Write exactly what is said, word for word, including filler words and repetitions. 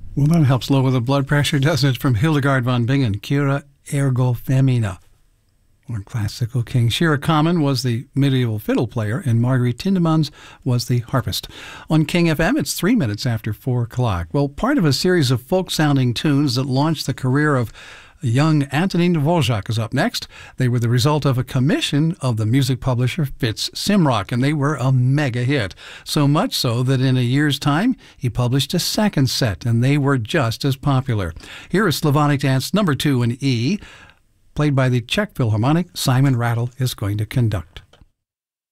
Well, that helps lower the blood pressure, doesn't it? From Hildegard von Bingen, Cura ergo femina. Or classical king. Shira Kamen was the medieval fiddle player, and Marguerite Tindemans was the harpist. On King F M, it's three minutes after four o'clock. Well, part of a series of folk-sounding tunes that launched the career of young Antonin Dvorak is up next. They were the result of a commission of the music publisher Fitz Simrock, and they were a mega hit. So much so that in a year's time, he published a second set, and they were just as popular. Here is Slavonic Dance number two in E, played by the Czech Philharmonic. Simon Rattle is going to conduct.